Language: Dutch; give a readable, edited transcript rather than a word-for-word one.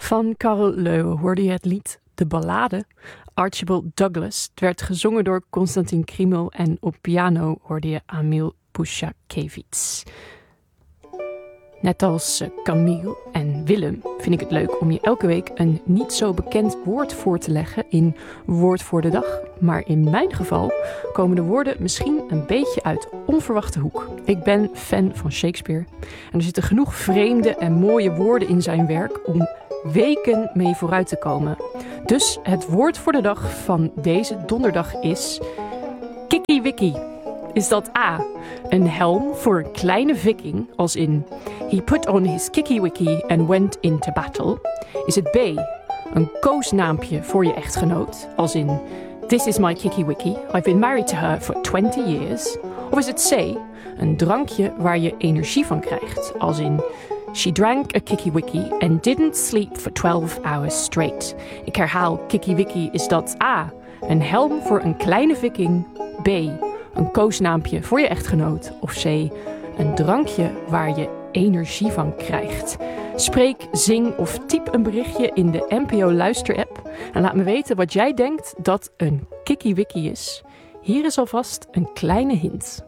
Van Karel Leuwe hoorde je het lied De Ballade. Archibald Douglas. Het werd gezongen door Konstantin Kriml en op piano hoorde je Amil Pushakevits. Net als Camille en Willem vind ik het leuk om je elke week een niet zo bekend woord voor te leggen in Woord voor de Dag. Maar in mijn geval komen de woorden misschien een beetje uit onverwachte hoek. Ik ben fan van Shakespeare en er zitten genoeg vreemde en mooie woorden in zijn werk om weken mee vooruit te komen. Dus het woord voor de dag van deze donderdag is Kikiwiki. Is dat A, een helm voor een kleine viking, als in he put on his kikiwiki and went into battle? Is het B, een koosnaampje voor je echtgenoot, als in this is my kikiwiki, I've been married to her for 20 years? Of is het C, een drankje waar je energie van krijgt, als in she drank a kikiwiki and didn't sleep for 12 hours straight? Ik herhaal, kikiwiki, is dat A, een helm voor een kleine viking, B, een koosnaampje voor je echtgenoot, of C, een drankje waar je energie van krijgt? Spreek, zing of typ een berichtje in de NPO Luister-app en laat me weten wat jij denkt dat een kikiwiki is. Hier is alvast een kleine hint.